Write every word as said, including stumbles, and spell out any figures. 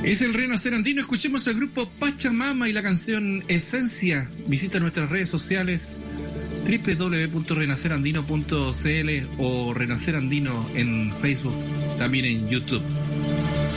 Es el Renacer Andino. Escuchemos al grupo Pachamama y la canción Esencia. Visita nuestras redes sociales doble u doble u doble u punto renacer andino punto c l o Renacer Andino en Facebook, también en YouTube.